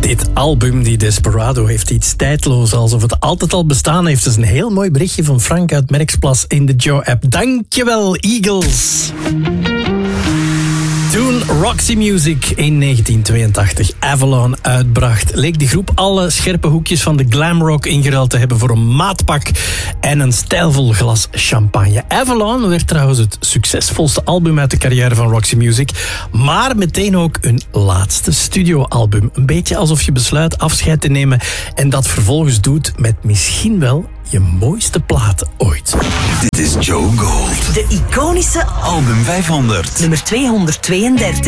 Dit album, die Desperado, heeft iets tijdloos, alsof het altijd al bestaan heeft. Dat is een heel mooi berichtje van Frank uit Merksplas in de Joe-app. Dankjewel, Eagles. Toen Roxy Music in 1982 Avalon uitbracht, leek de groep alle scherpe hoekjes van de glamrock ingeruild te hebben voor een maatpak en een stijlvol glas champagne. Avalon werd trouwens het succesvolste album uit de carrière van Roxy Music, maar meteen ook hun laatste studioalbum. Een beetje alsof je besluit afscheid te nemen en dat vervolgens doet met misschien wel je mooiste plaat ooit. Dit is Joe Gold. De iconische Album 500. nummer 232.